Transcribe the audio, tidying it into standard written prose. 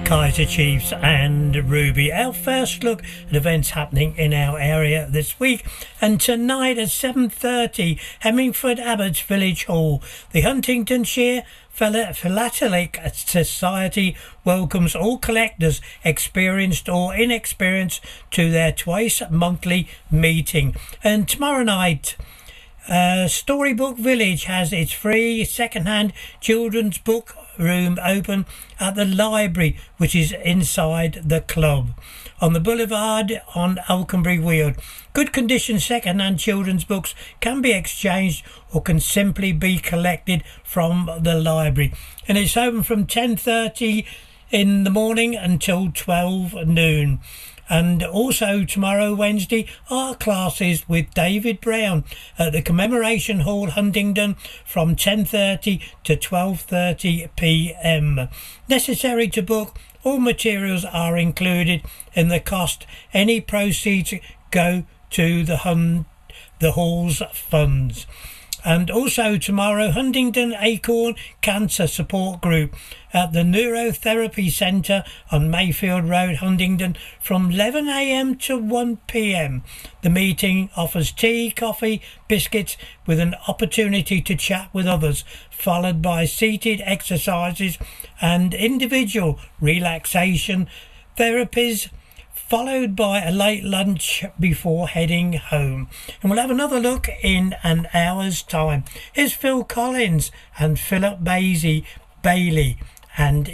Kaiser Chiefs and Ruby. Our first look at events happening in our area this week, and tonight at 7:30, Hemmingford Abbots Village Hall, the Huntingdonshire Philatelic Society welcomes all collectors, experienced or inexperienced, to their twice monthly meeting. And tomorrow night, Storybook Village has its free second-hand children's book room open at the library, which is inside the club on the boulevard on Alconbury Weald. Good condition second-hand children's books can be exchanged or can simply be collected from the library, and it's open from 10:30 in the morning until 12 noon. And also tomorrow, Wednesday, art classes with David Brown at the Commemoration Hall, Huntingdon, from 10:30 to 12:30 p.m. Necessary to book. All materials are included in the cost. Any proceeds go to the Hall's funds. And also tomorrow, Huntingdon Acorn Cancer Support Group at the Neurotherapy Centre on Mayfield Road, Huntingdon, from 11 a.m. to 1 p.m. The meeting offers tea, coffee, biscuits with an opportunity to chat with others, followed by seated exercises and individual relaxation therapies, followed by a late lunch before heading home. And we'll have another look in an hour's time. Here's Phil Collins and Philip Bailey and